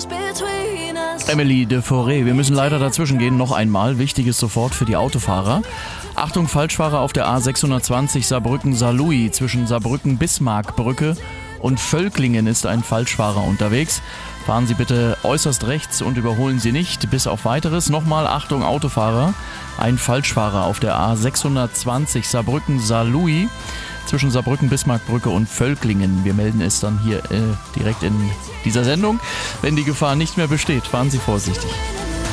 Emily de Forêt, wir müssen leider dazwischen gehen. Noch einmal, Wichtiges sofort für die Autofahrer. Achtung, Falschfahrer auf der A620 Saarbrücken-Saarlouis zwischen Saarbrücken-Bismarckbrücke und Völklingen ist ein Falschfahrer unterwegs. Fahren Sie bitte äußerst rechts und überholen Sie nicht, bis auf Weiteres. Nochmal Achtung Autofahrer, ein Falschfahrer auf der A620 Saarbrücken-Saarlouis zwischen Saarbrücken-Bismarckbrücke und Völklingen. Wir melden es dann hier direkt in dieser Sendung. Wenn die Gefahr nicht mehr besteht, fahren Sie vorsichtig.